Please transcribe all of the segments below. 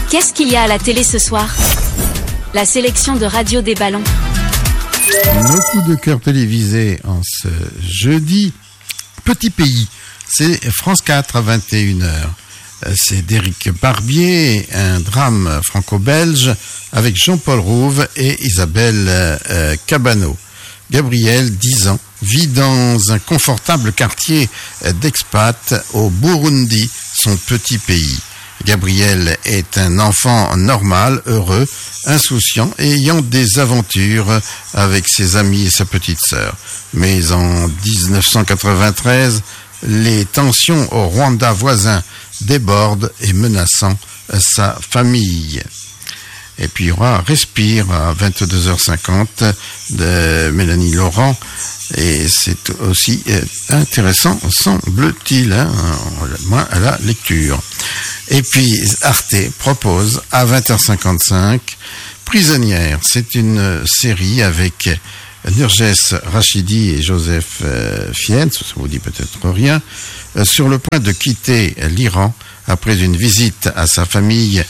Qu'est-ce qu'il y a à la télé ce soir? La sélection de Radio des Ballons. Nos coups de cœur télévisés en ce jeudi. Petit pays, c'est France 4 à 21h. C'est d'Éric Barbier, un drame franco-belge avec Jean-Paul Rouve et Isabelle Cabano. Gabriel, 10 ans, vit dans un confortable quartier d'expat au Burundi, son petit pays. Gabriel est un enfant normal, heureux, insouciant et ayant des aventures avec ses amis et sa petite sœur. Mais en 1993, les tensions au Rwanda voisin débordent et menaçant sa famille. Et puis il y aura Respire à 22h50 de Mélanie Laurent. Et c'est aussi intéressant, semble-t-il, moins à la lecture. Et puis Arte propose à 20h55 Prisonnière. C'est une série avec Nurges Rachidi et Joseph Fiennes, ça vous dit peut-être rien, sur le point de quitter l'Iran après une visite à sa famille.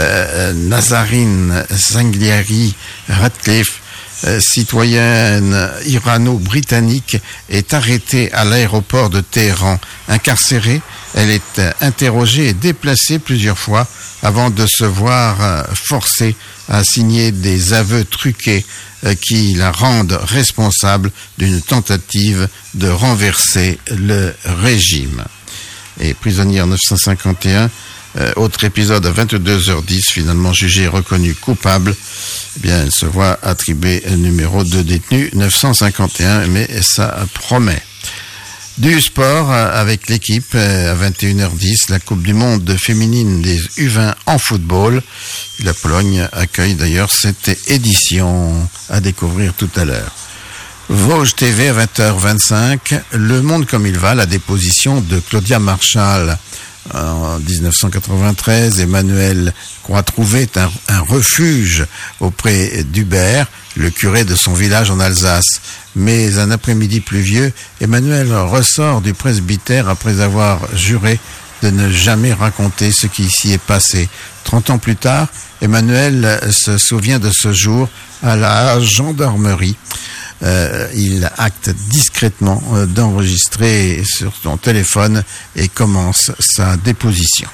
Nazarine Zangliari Ratcliffe, citoyenne irano-britannique, est arrêtée à l'aéroport de Téhéran. Incarcérée, elle est interrogée et déplacée plusieurs fois avant de se voir forcée à signer des aveux truqués qui la rendent responsable d'une tentative de renverser le régime. Et Prisonnière 951, autre épisode à 22h10, finalement jugée et reconnue coupable, eh bien, elle se voit attribuer le numéro de détenu 951, mais ça promet. Du sport avec l'équipe à 21h10, la Coupe du Monde féminine des U20 en football. La Pologne accueille d'ailleurs cette édition à découvrir tout à l'heure. Vosges TV à 20h25, Le Monde comme il va, la déposition de Claudia Marchal. En 1993, Emmanuel Croix-Trouvé est un refuge auprès d'Hubert, le curé de son village en Alsace. Mais un après-midi pluvieux, Emmanuel ressort du presbytère après avoir juré de ne jamais raconter ce qui s'y est passé. 30 ans plus tard, Emmanuel se souvient de ce jour à la gendarmerie. Il acte discrètement d'enregistrer sur son téléphone et commence sa déposition.